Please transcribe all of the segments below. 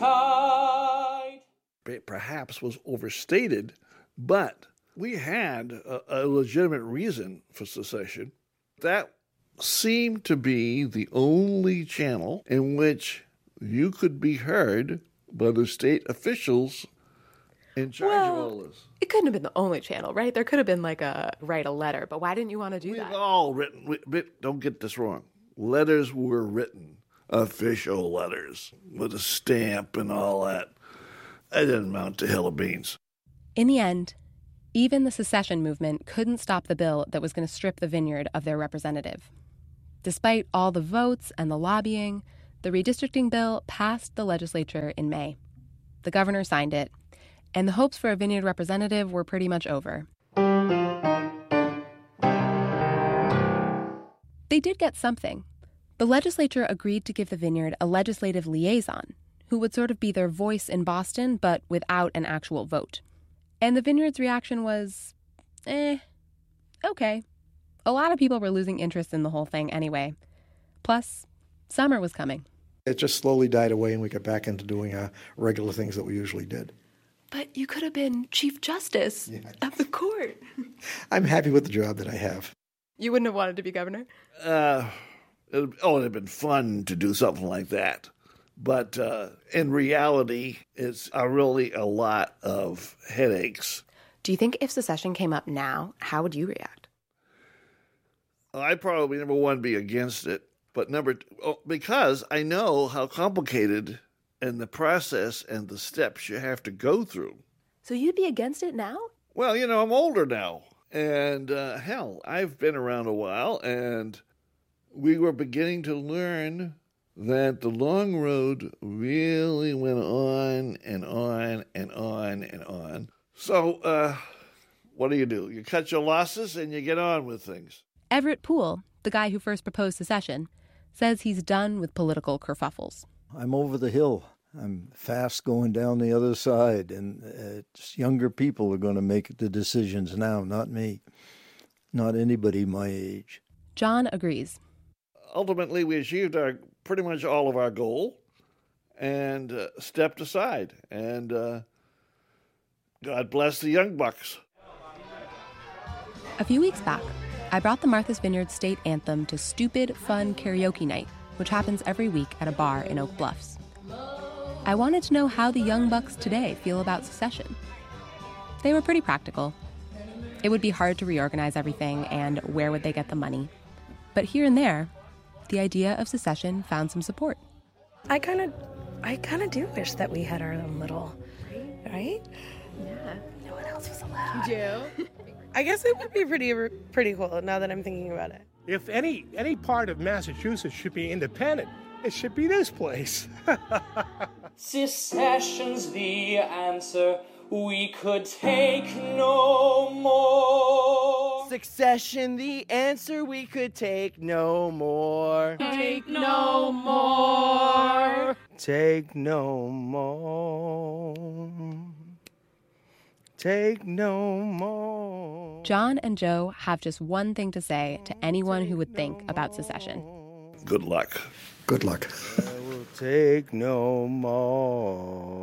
tide. Perhaps was overstated, but we had a legitimate reason for secession. That seemed to be the only channel in which you could be heard by the state officials in charge of all this. It couldn't have been the only channel, right? There could have been like write a letter, but why didn't you want to do that? We've all written, don't get this wrong. Letters were written, official letters, with a stamp and all that. That didn't amount to hill of beans. In the end, even the secession movement couldn't stop the bill that was going to strip the vineyard of their representative. Despite all the votes and the lobbying, the redistricting bill passed the legislature in May. The governor signed it, and the hopes for a vineyard representative were pretty much over. They did get something. The legislature agreed to give the vineyard a legislative liaison, who would sort of be their voice in Boston, but without an actual vote. And the vineyard's reaction was, okay. A lot of people were losing interest in the whole thing anyway. Plus, summer was coming. It just slowly died away and we got back into doing regular things that we usually did. But you could have been Chief Justice of the court. I'm happy with the job that I have. You wouldn't have wanted to be governor? It would have been fun to do something like that. But in reality, it's really a lot of headaches. Do you think if secession came up now, how would you react? I'd probably, number one, be against it. But because I know how complicated and the process and the steps you have to go through. So you'd be against it now? Well, I'm older now. And hell, I've been around a while, and we were beginning to learn that the long road really went on and on and on and on. So what do? You cut your losses and you get on with things. Everett Poole, the guy who first proposed secession, says he's done with political kerfuffles. I'm over the hill. I'm fast going down the other side, and younger people are going to make the decisions now, not me, not anybody my age. John agrees. Ultimately, we achieved pretty much all of our goal and stepped aside. And God bless the young bucks. A few weeks back, I brought the Martha's Vineyard State Anthem to Stupid Fun Karaoke Night, which happens every week at a bar in Oak Bluffs. I wanted to know how the young bucks today feel about secession. They were pretty practical. It would be hard to reorganize everything, and where would they get the money? But here and there, the idea of secession found some support. I kind of do wish that we had our own little, right? Yeah. No one else was allowed. You do? I guess it would be pretty cool now that I'm thinking about it. If any part of Massachusetts should be independent, it should be this place. Secession's the answer. We could take no more. Succession, the answer. We could take no more. Take no more. Take no more. Take no more. John and Joe have just one thing to say to anyone who would think about secession. Good luck. Good luck. I will take no more.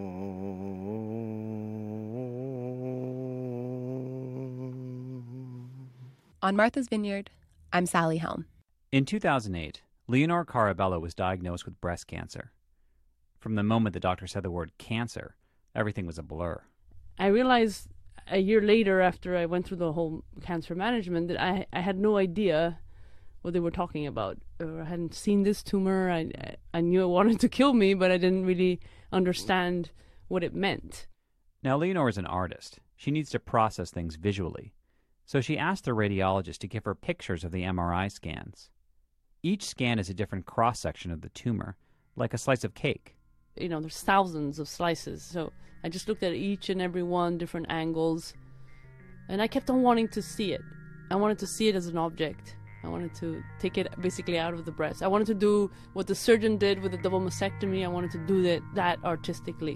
On Martha's Vineyard, I'm Sally Helm. In 2008, Leonore Carabello was diagnosed with breast cancer. From the moment the doctor said the word cancer, everything was a blur. I realized a year later, after I went through the whole cancer management, that I had no idea what they were talking about. I hadn't seen this tumor. I knew it wanted to kill me, but I didn't really understand what it meant. Now, Leonore is an artist. She needs to process things visually. So she asked the radiologist to give her pictures of the MRI scans. Each scan is a different cross-section of the tumor, like a slice of cake. There's thousands of slices, so I just looked at each and every one, different angles, and I kept on wanting to see it. I wanted to see it as an object. I wanted to take it basically out of the breast. I wanted to do what the surgeon did with the double mastectomy. I wanted to do that artistically.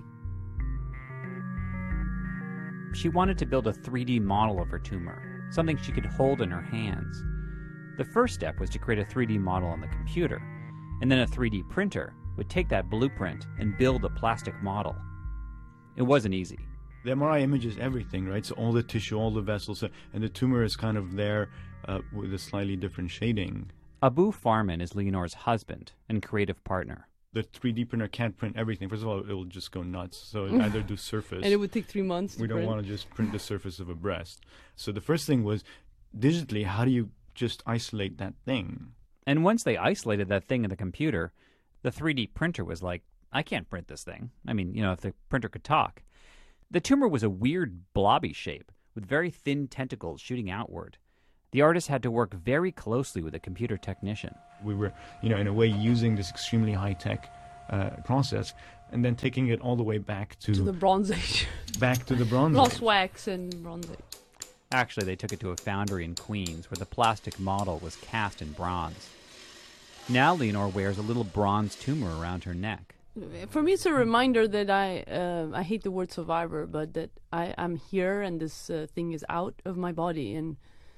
She wanted to build a 3D model of her tumor, something she could hold in her hands. The first step was to create a 3D model on the computer, and then a 3D printer would take that blueprint and build a plastic model. It wasn't easy. The MRI images everything, right? So all the tissue, all the vessels, and the tumor is kind of there with a slightly different shading. Abu Farman is Leonore's husband and creative partner. The 3D printer can't print everything. First of all, it will just go nuts. So it either do surface. And it would take 3 months We to don't print. want to just print the surface of a breast. So the first thing was, digitally, how do you just isolate that thing? And once they isolated that thing in the computer, the 3D printer was like, I can't print this thing. I mean, if the printer could talk. The tumor was a weird blobby shape with very thin tentacles shooting outward. The artist had to work very closely with a computer technician. We were, in a way, using this extremely high-tech process and then taking it all the way back to the Bronze Age. Back to the Bronze Lost Age. wax and Bronze Age. Actually, they took it to a foundry in Queens where the plastic model was cast in bronze. Now Leonore wears a little bronze tumor around her neck. For me, it's a reminder that I hate the word survivor, but that I'm here and this thing is out of my body, and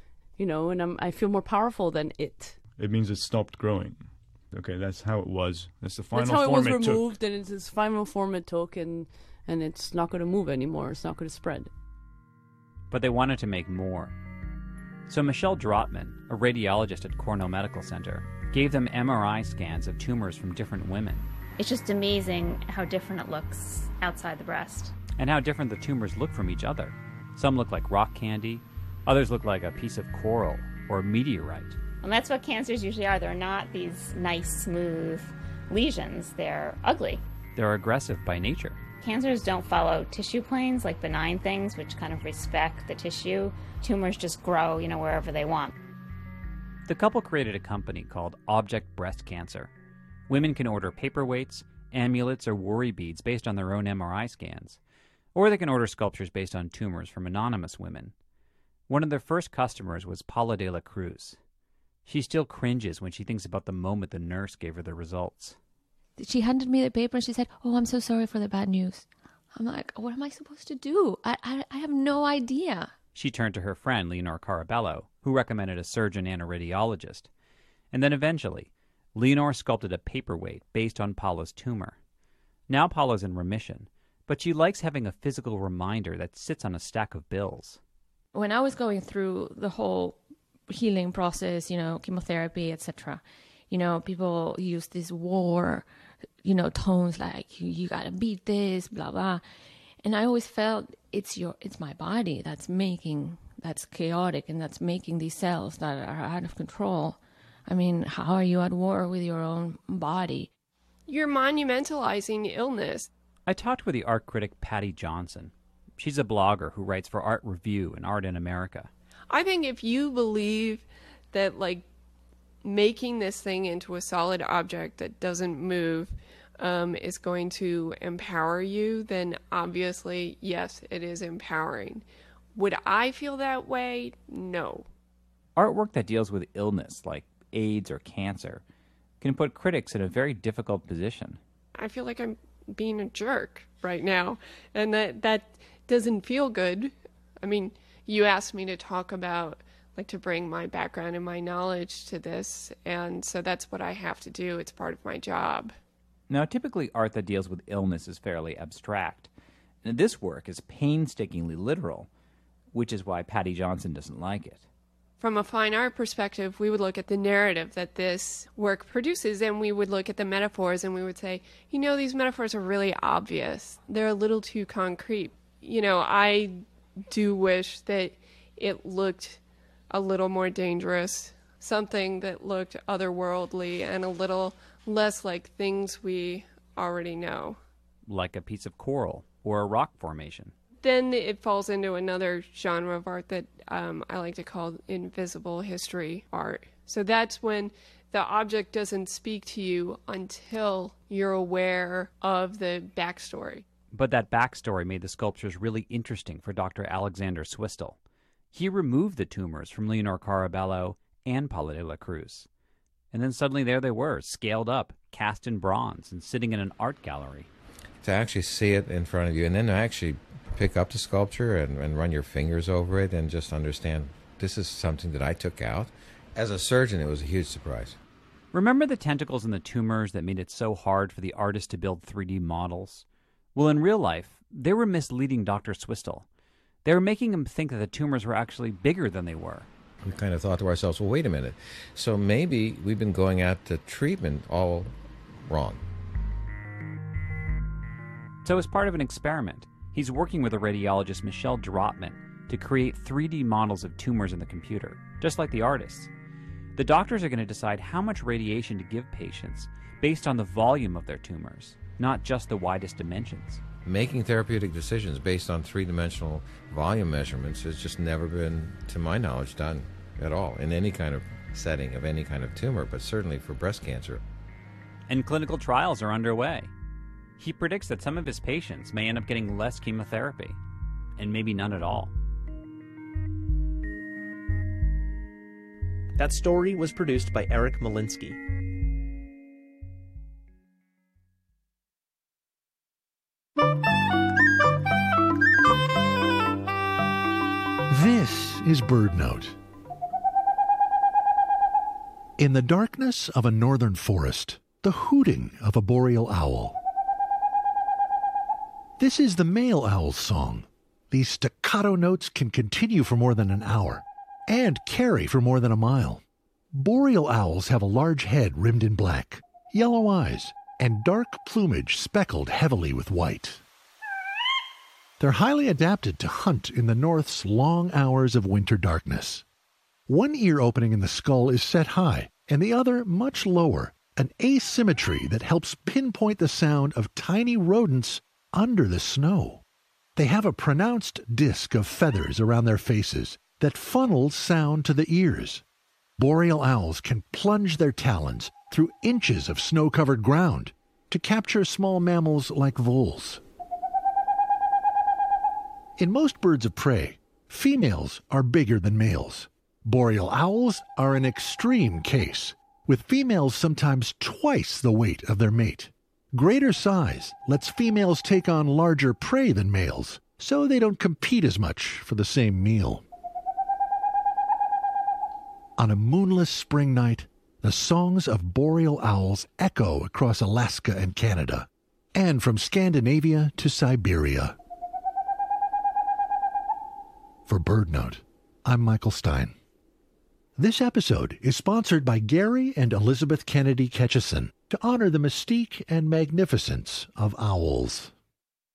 I feel more powerful than it. It means it stopped growing. Okay, that's how it was. That's the final form it took. That's how it was removed, and it's this final form it took, and it's not going to move anymore. It's not going to spread. But they wanted to make more. So Michelle Drotman, a radiologist at Cornell Medical Center, gave them MRI scans of tumors from different women. It's just amazing how different it looks outside the breast. And how different the tumors look from each other. Some look like rock candy, others look like a piece of coral or a meteorite. And that's what cancers usually are. They're not these nice, smooth lesions. They're ugly. They're aggressive by nature. Cancers don't follow tissue planes like benign things, which kind of respect the tissue. Tumors just grow, wherever they want. The couple created a company called Object Breast Cancer. Women can order paperweights, amulets, or worry beads based on their own MRI scans. Or they can order sculptures based on tumors from anonymous women. One of their first customers was Paula de la Cruz. She still cringes when she thinks about the moment the nurse gave her the results. She handed me the paper and she said, "Oh, I'm so sorry for the bad news." I'm like, what am I supposed to do? I have no idea. She turned to her friend, Leonore Carabello, who recommended a surgeon and a radiologist. And then eventually, Leonore sculpted a paperweight based on Paula's tumor. Now Paula's in remission, but she likes having a physical reminder that sits on a stack of bills. When I was going through the whole healing process, chemotherapy, etc., people use this war, tones like you gotta beat this, blah blah, and I always felt it's my body that's chaotic and that's making these cells that are out of control. I mean, how are you at war with your own body? You're monumentalizing illness. I talked with the art critic Patty Johnson. She's a blogger who writes for Art Review and Art in America. I think if you believe that, making this thing into a solid object that doesn't move is going to empower you, then obviously, yes, it is empowering. Would I feel that way? No. Artwork that deals with illness, like AIDS or cancer, can put critics in a very difficult position. I feel like I'm being a jerk right now, and that doesn't feel good. I mean, you asked me to talk about, to bring my background and my knowledge to this, and so that's what I have to do. It's part of my job. Now, typically art that deals with illness is fairly abstract. And this work is painstakingly literal, which is why Patty Johnson doesn't like it. From a fine art perspective, we would look at the narrative that this work produces, and we would look at the metaphors, and we would say, these metaphors are really obvious. They're a little too concrete. I do wish that it looked a little more dangerous, something that looked otherworldly and a little less like things we already know. Like a piece of coral or a rock formation. Then it falls into another genre of art that I like to call invisible history art. So that's when the object doesn't speak to you until you're aware of the backstory. But that backstory made the sculptures really interesting for Dr. Alexander Swistel. He removed the tumors from Leonore Carabello and Paula de la Cruz. And then suddenly there they were, scaled up, cast in bronze, and sitting in an art gallery. To actually see it in front of you, and then to actually pick up the sculpture and run your fingers over it and just understand this is something that I took out. As a surgeon, it was a huge surprise. Remember the tentacles in the tumors that made it so hard for the artist to build 3D models? Well, in real life, they were misleading Dr. Swistle. They were making him think that the tumors were actually bigger than they were. We kind of thought to ourselves, well, wait a minute. So maybe we've been going at the treatment all wrong. So as part of an experiment, he's working with the radiologist Michelle Drotman to create 3D models of tumors in the computer, just like the artists. The doctors are going to decide how much radiation to give patients based on the volume of their tumors, not just the widest dimensions. Making therapeutic decisions based on three-dimensional volume measurements has just never been, to my knowledge, done at all in any kind of setting of any kind of tumor, but certainly for breast cancer. And clinical trials are underway. He predicts that some of his patients may end up getting less chemotherapy, and maybe none at all. That story was produced by Eric Malinsky. This is BirdNote. In the darkness of a northern forest, the hooting of a boreal owl. This is the male owl's song. These staccato notes can continue for more than an hour and carry for more than a mile. Boreal owls have a large head rimmed in black, yellow eyes, and dark plumage speckled heavily with white. They're highly adapted to hunt in the north's long hours of winter darkness. One ear opening in the skull is set high, and the other much lower, an asymmetry that helps pinpoint the sound of tiny rodents under the snow. They have a pronounced disc of feathers around their faces that funnels sound to the ears. Boreal owls can plunge their talons through inches of snow-covered ground to capture small mammals like voles. In most birds of prey, females are bigger than males. Boreal owls are an extreme case, with females sometimes twice the weight of their mate. Greater size lets females take on larger prey than males, so they don't compete as much for the same meal. On a moonless spring night, the songs of boreal owls echo across Alaska and Canada, and from Scandinavia to Siberia. For BirdNote, I'm Michael Stein. This episode is sponsored by Gary and Elizabeth Kennedy Ketchison to honor the mystique and magnificence of owls.